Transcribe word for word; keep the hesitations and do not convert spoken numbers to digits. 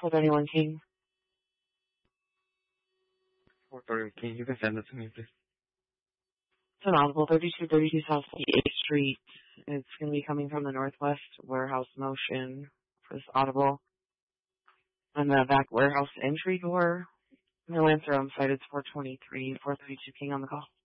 four thirty-one King. four thirty King. You can send it to me, please. It's an audible thirty-two thirty-two South eighth Street. It's going to be coming from the Northwest Warehouse Motion for this audible. On the back warehouse entry door. No answer on site. It's four twenty-three, four thirty-two King on the call.